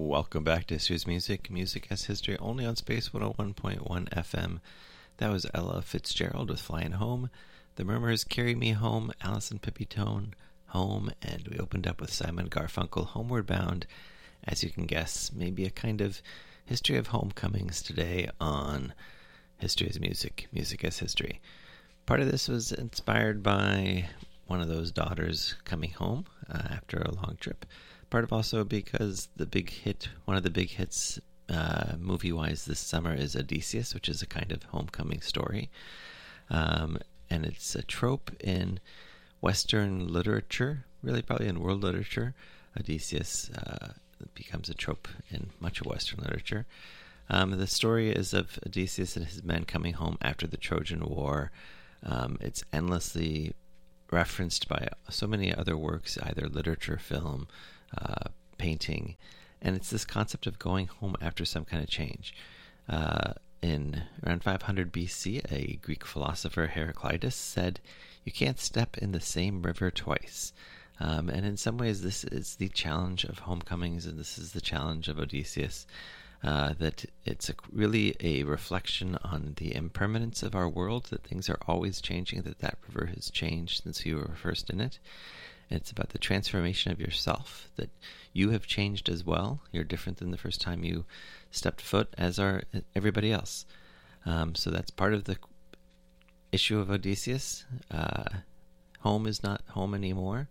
Welcome back to History's Music. Music as History, only on Space 101.1 FM. That was Ella Fitzgerald with Flying Home. The Murmurs, Carry Me Home, Alison Pipitone, Home, and we opened up with Simon Garfunkel, Homeward Bound. As you can guess, maybe a kind of history of homecomings today on History as Music, Music as History. Part of this was inspired by one of those daughters coming home after a long trip. Part of also because one of the big hits movie-wise this summer is Odysseus, which is a kind of homecoming story. And it's a trope in Western literature, really probably in world literature. Odysseus becomes a trope in much of Western literature. The story is of Odysseus and his men coming home after the Trojan War. It's endlessly referenced by so many other works, either literature, film, painting, and it's this concept of going home after some kind of change. In around 500 BC, a Greek philosopher, Heraclitus, said, "You can't step in the same river twice." And in some ways, this is the challenge of homecomings, and this is the challenge of Odysseus, that it's really a reflection on the impermanence of our world, that things are always changing, that river has changed since you were first in it. It's about the transformation of yourself, that you have changed as well. You're different than the first time you stepped foot, as are everybody else. So that's part of the issue of Odysseus. Home is not home anymore,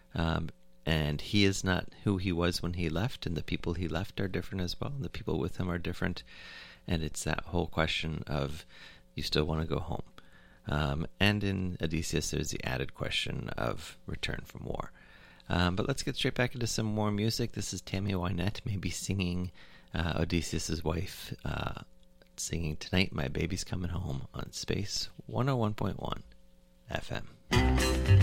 and he is not who he was when he left, and the people he left are different as well, and the people with him are different, and it's that whole question of you still want to go home. And in Odysseus, there's the added question of return from war. But let's get straight back into some more music. This is Tammy Wynette, maybe singing Odysseus' wife, singing Tonight My Baby's Coming Home on Space 101.1 FM.